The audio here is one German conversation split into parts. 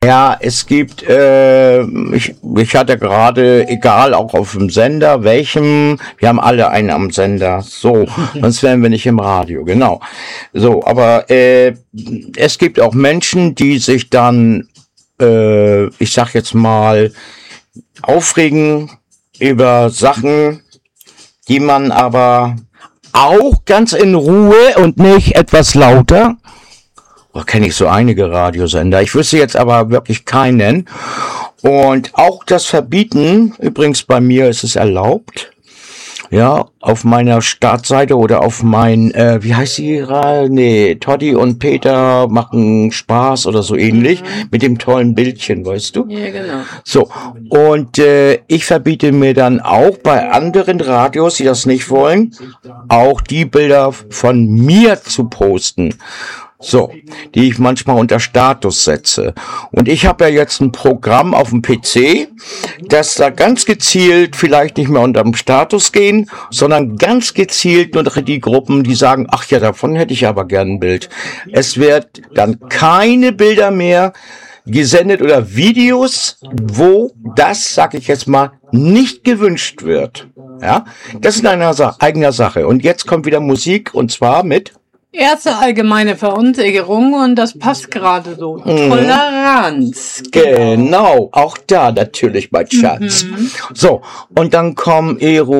Ja, es gibt, ich hatte gerade, egal, auch auf dem Sender, welchem, wir haben alle einen am Sender, so, sonst wären wir nicht im Radio, genau. So, aber es gibt auch Menschen, die sich dann, ich sag jetzt mal, aufregen über Sachen, die man aber auch ganz in Ruhe und nicht etwas lauter. Kenne ich so einige Radiosender. Ich wüsste jetzt aber wirklich keinen. Und auch das Verbieten, übrigens bei mir ist es erlaubt, ja, auf meiner Startseite oder auf mein, wie heißt die? Nee, Toddy und Peter machen Spaß oder so ähnlich, mit dem tollen Bildchen, weißt du? Ja, genau. So, und ich verbiete mir dann auch bei anderen Radios, die das nicht wollen, auch die Bilder von mir zu posten. So, die ich manchmal unter Status setze. Und ich habe ja jetzt ein Programm auf dem PC, das da ganz gezielt vielleicht nicht mehr unter dem Status gehen, sondern ganz gezielt nur die Gruppen, die sagen, ach ja, davon hätte ich aber gern ein Bild. Es wird dann keine Bilder mehr gesendet oder Videos, wo das, sag ich jetzt mal, nicht gewünscht wird. Ja, das ist eine eigene Sache. Und jetzt kommt wieder Musik, und zwar mit Erste allgemeine Verunsicherung, und das passt gerade so. Toleranz. Genau, auch da natürlich, mein Schatz. So, und dann kommen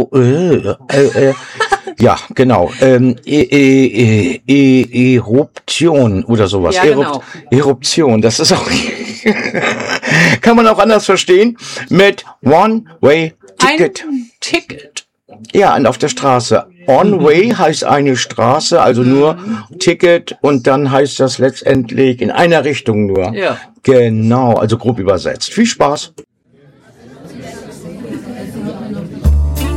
ja, genau, Eruption oder sowas. Ja, genau. Eruption, das ist auch, kann man auch anders verstehen, mit One-Way-Ticket. Ein Ticket. Ja, und auf der Straße. On-Way heißt eine Straße, also nur Ticket, und dann heißt das letztendlich in einer Richtung nur. Ja. Genau, also grob übersetzt. Viel Spaß.